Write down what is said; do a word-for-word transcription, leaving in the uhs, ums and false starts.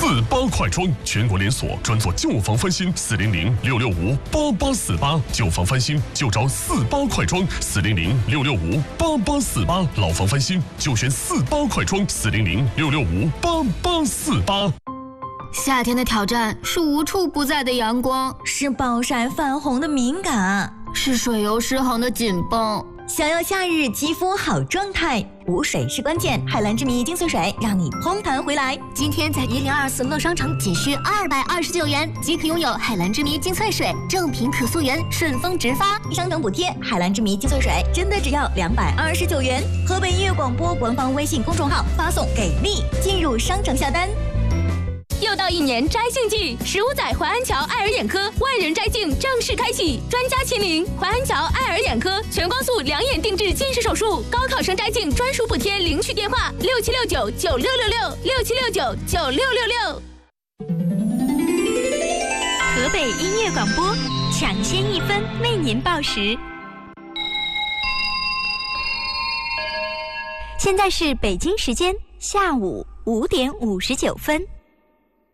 四八快装，全国连锁，专做旧房翻新。四零零六六五八八四八，旧房翻新就找四八快装。四零零六六五八八四八，老房翻新就选四八快装。四零零六六五八八四八。 夏天的挑战是无处不在的阳光， 是暴晒泛红的敏感， 是水油失衡的紧绷。 想要夏日肌肤好状态，补水是关键。海蓝之谜精粹水让你嘭弹回来。 今天在一零二四乐商城仅需二百二十九元即可拥有海蓝之谜精粹水，正品可溯源，顺丰直发， 商城补贴。海蓝之谜精粹水真的只要两百二十九元。河北音乐广播官方微信公众号发送给力，进入商城下单。 又到一年摘镜季，十五载淮安桥爱尔眼科万人摘镜正式开启，专家亲临，淮安桥爱尔眼科全光速两眼定制近视手术，高考生摘镜专属补贴，领取电话六七六九九六六六六七六九九六六六。 河北音乐广播，抢先一分为您报时。现在是北京时间下午五点五十九分。